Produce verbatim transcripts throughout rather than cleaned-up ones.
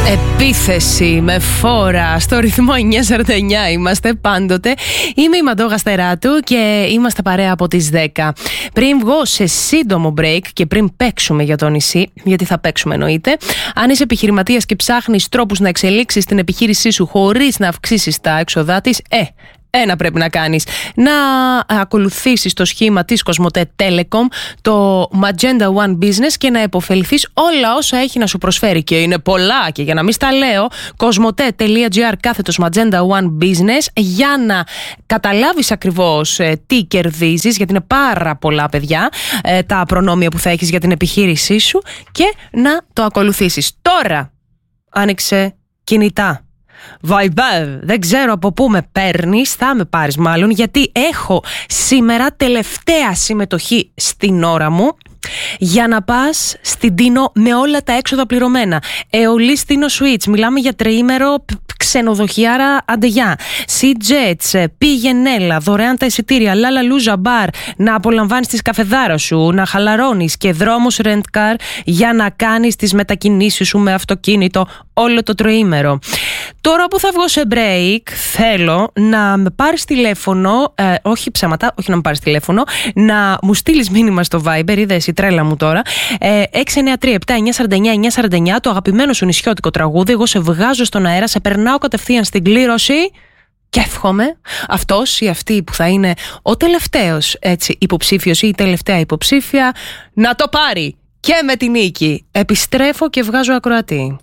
Επίθεση με φόρα στο ρυθμό εννιά σαράντα εννιά είμαστε πάντοτε. Είμαι η Μαντώ Γαστεράτου και είμαστε παρέα από τις δέκα. Πριν βγω σε σύντομο break και πριν παίξουμε για το νησί, γιατί θα παίξουμε εννοείται, αν είσαι επιχειρηματίας και ψάχνεις τρόπους να εξελίξεις την επιχείρησή σου χωρίς να αυξήσεις τα έξοδά της, ε, ένα πρέπει να κάνεις. Να ακολουθήσεις το σχήμα της Κοσμοτέ Telecom, το Magenta One Business, και να επωφεληθείς όλα όσα έχει να σου προσφέρει. Και είναι πολλά, και για να μην στα λέω, κοσμοτέ.gr κάθετος Magenta One Business, για να καταλάβεις ακριβώς ε, τι κερδίζεις, γιατί είναι πάρα πολλά, παιδιά, ε, τα προνόμια που θα έχεις για την επιχείρησή σου, και να το ακολουθήσεις. Τώρα άνοιξε κινητά. Viber, δεν ξέρω από πού με παίρνεις, θα με πάρεις μάλλον, γιατί έχω σήμερα τελευταία συμμετοχή στην ώρα μου για να πας στην Τίνο με όλα τα έξοδα πληρωμένα. Αιωλής Τίνο Suites, μιλάμε για τριήμερο ξενοδοχιάρα αντεγιά. Sea-Jets, πήγαινέλα, δωρεάν τα εισιτήρια, Λάλα Λούζα Μπαρ, να απολαμβάνεις τις καφεδάρες σου, να χαλαρώνεις, και δρόμος Rent Car για να κάνεις τις μετακινήσεις σου με αυτοκίνητο όλο το τριήμερο. Τώρα που θα βγω σε break, θέλω να με πάρεις τηλέφωνο, ε, όχι ψέματα, όχι να με πάρεις τηλέφωνο, να μου στείλεις μήνυμα στο Viber, είδες η τρέλα μου τώρα, ε, έξι εννιά τρία επτά εννιά σαράντα εννιά εννιά σαράντα εννιά, το αγαπημένο σου νησιώτικο τραγούδι. Εγώ σε βγάζω στον αέρα, σε περνάω κατευθείαν στην κλήρωση και εύχομαι αυτός ή αυτή που θα είναι ο τελευταίος έτσι υποψήφιος ή η τελευταία υποψήφια να το πάρει και με την νίκη. Επιστρέφω και βγάζω ακροατή.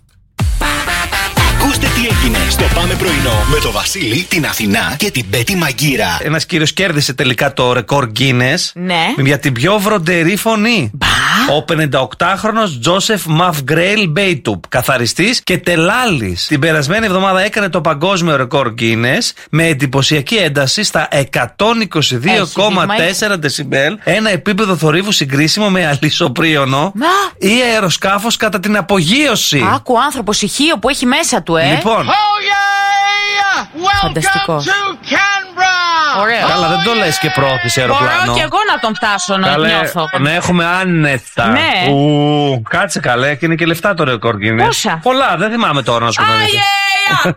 Ακούστε τι έγινε στο Πάμε Πρωινό με το Βασίλη, την Αθηνά και την Πέτη Μαγκύρα. Ένας κύριος κέρδισε τελικά το ρεκόρ Guinness, ναι, για την πιο βροντερή φωνή. Μπα. Ο πενηνταοκτάχρονος Τζόσεφ Μαφγκρέιλ Μπέιτουπ, καθαριστής και τελάλης. Την περασμένη εβδομάδα έκανε το παγκόσμιο ρεκόρ Guinness με εντυπωσιακή ένταση στα εκατόν είκοσι δύο κόμμα τέσσερα δεσιμπέλ, ένα επίπεδο θορύβου συγκρίσιμο με αλυσοπρίωνο ή αεροσκάφος κατά την απογείωση. Άκου άνθρωπος ηχείο που έχει μέσα του, ε. Λοιπόν. Oh yeah! Φανταστικό. Welcome to Canberra! Ωραίο. Καλά, δεν το λες και πρόθεση αεροπλάνο. Μπορώ και εγώ να τον φτάσω, να Καλέ, νιώθω. να έχουμε άνετα. Ναι. Ου, κάτσε καλέ, και είναι και λεφτά το ρεκόρ Guinness. Πόσα? Πολλά, δεν θυμάμαι τώρα να σου πω. Αγιέα!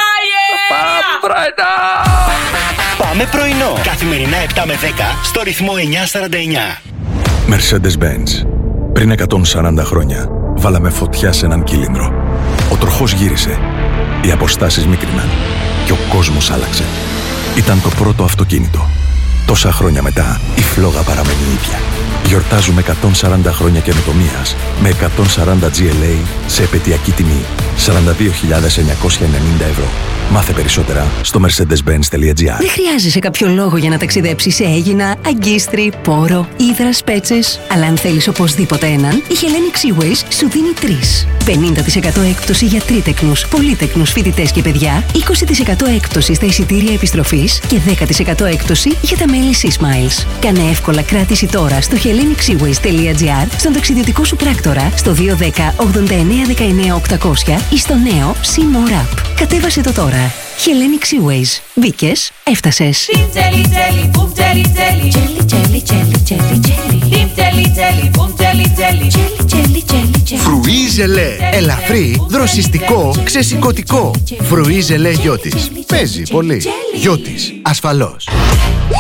Αγιέα! Πάμε Πρωινό. Καθημερινά επτά με δέκα στο ρυθμό εννιά σαράντα εννιά. Mercedes-Benz. Πριν εκατόν σαράντα χρόνια βάλαμε φωτιά σε έναν κύλινδρο. Ο τροχός γύρισε. Οι αποστάσεις μίκριναν. Και ο κόσμος άλλαξε. Ήταν το πρώτο αυτοκίνητο. Τόσα χρόνια μετά, η φλόγα παραμένει ίδια. Γιορτάζουμε εκατόν σαράντα χρόνια καινοτομίας με εκατόν σαράντα τζι ελ έι σε επαιτειακή τιμή σαράντα δύο χιλιάδες εννιακόσια ενενήντα ευρώ. Μάθε περισσότερα στο mercedes benz τελεία gr. Δεν χρειάζεσαι κάποιο λόγο για να ταξιδέψεις σε Αίγινα, Αγκίστρι, Πόρο, Ύδρας, Πέτσες. Αλλά αν θέλεις οπωσδήποτε έναν, η Hellenic Seaways σου δίνει τρεις. πενήντα τοις εκατό έκπτωση για τρίτεκνους, πολύτεκνους φοιτητές και παιδιά, είκοσι τοις εκατό έκπτωση στα εισιτήρια επιστροφής και δέκα τοις εκατό έκπτωση για τα μέλη SeaSmiles. Κάνε εύκολα κράτηση τώρα στο hellenic seaways τελεία gr, στον ταξιδιωτικό σου πράκτορα, στο δύο ένα μηδέν ογδόντα εννέα δεκαεννέα οκτακόσια ή στο νέο SeaMore App. Κατέβασε το τώρα. Hellenic Seaways. Μπήκες, έφτασες. Φρουί ζελέ. Ελαφρύ, δροσιστικό, ξεσηκωτικό. Φρουί ζελέ Γιώτης. Παίζει πολύ. Γιώτης, ασφαλώς.